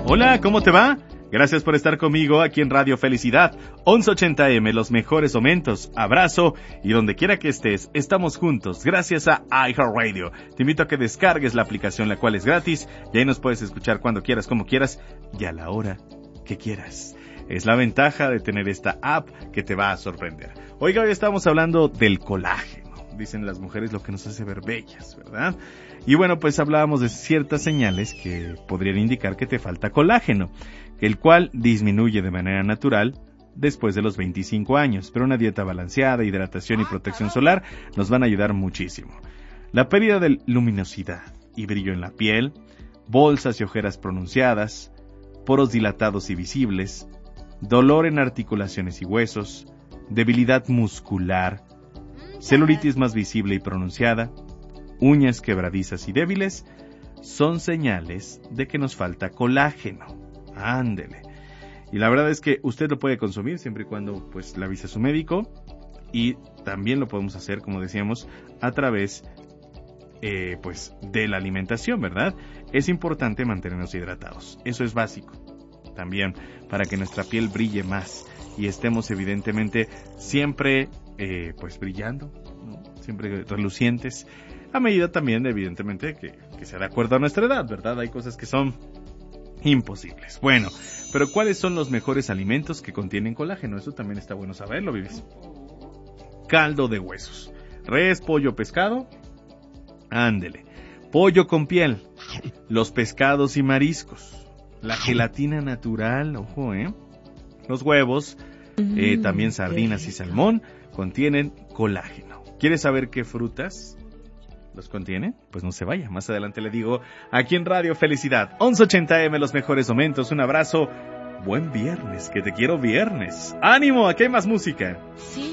Hola, ¿cómo te va? Gracias por estar conmigo aquí en Radio Felicidad, 1180M, los mejores momentos, abrazo y donde quiera que estés, estamos juntos gracias a iHeartRadio. Te invito a que descargues la aplicación, la cual es gratis y ahí nos puedes escuchar cuando quieras, como quieras y a la hora que quieras. Es la ventaja de tener esta app que te va a sorprender. Oiga, hoy estamos hablando del colágeno. Dicen las mujeres lo que nos hace ver bellas, ¿verdad? Y bueno, pues hablábamos de ciertas señales que podrían indicar que te falta colágeno, el cual disminuye de manera natural después de los 25 años, pero una dieta balanceada, hidratación y protección solar nos van a ayudar muchísimo. La pérdida de luminosidad y brillo en la piel, bolsas y ojeras pronunciadas, poros dilatados y visibles, dolor en articulaciones y huesos, debilidad muscular, celulitis más visible y pronunciada, uñas quebradizas y débiles, son señales de que nos falta colágeno. Ándele. Y la verdad es que usted lo puede consumir siempre y cuando pues le avise a su médico, y también lo podemos hacer, como decíamos, a través pues de la alimentación, ¿verdad? Es importante mantenernos hidratados. Eso es básico. También para que nuestra piel brille más y estemos evidentemente siempre pues brillando, ¿no? Siempre relucientes, a medida también evidentemente que sea de acuerdo a nuestra edad, ¿verdad? Hay cosas que son imposibles. Bueno, pero ¿cuáles son los mejores alimentos que contienen colágeno? Eso también está bueno saberlo, Vives. Caldo de huesos, res, pollo, pescado, ándele, pollo con piel, los pescados y mariscos, la gelatina natural, ojo, los huevos, también sardinas y salmón contienen colágeno. ¿Quieres saber qué frutas los contienen? Pues no se vaya, más adelante le digo aquí en Radio Felicidad, 1180M, los mejores momentos. Un abrazo, buen viernes, que te quiero viernes. ¡Ánimo! Aquí hay más música. Sí.